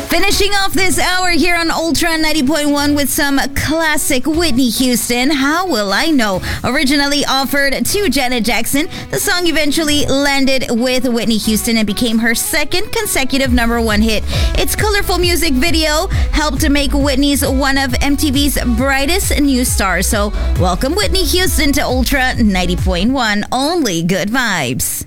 Finishing off this hour here on Ultra 90.1 with some classic Whitney Houston, How Will I Know? Originally offered to Janet Jackson, the song eventually landed with Whitney Houston and became her second consecutive #1 hit. Its colorful music video helped to make Whitney's one of MTV's brightest new stars. So welcome Whitney Houston to Ultra 90.1, only good vibes.